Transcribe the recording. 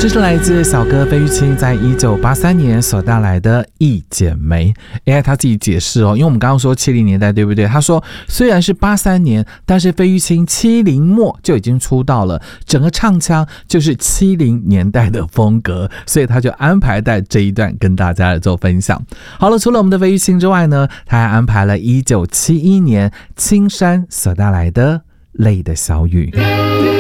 这是来自小哥费玉清在1983年所带来的《一剪梅》。他自己解释哦，因为我们刚刚说70年代对不对？他说虽然是83年，但是费玉清70末就已经出道了，整个唱腔就是70年代的风格，所以他就安排在这一段跟大家来做分享。好了，除了我们的费玉清之外呢，他还安排了1971年青山所带来的《泪的小雨》。